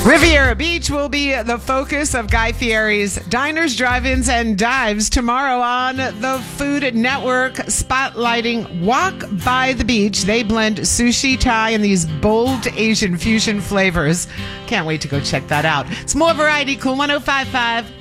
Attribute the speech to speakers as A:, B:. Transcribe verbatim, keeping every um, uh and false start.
A: Riviera Beach will be the focus of Guy Fieri's Diners, Drive-Ins, and Dives tomorrow on the Food Network, spotlighting Walk by the Beach. They blend sushi, Thai, and these bold Asian fusion flavors. Can't wait to go check that out. It's more variety, Cool one oh five point five.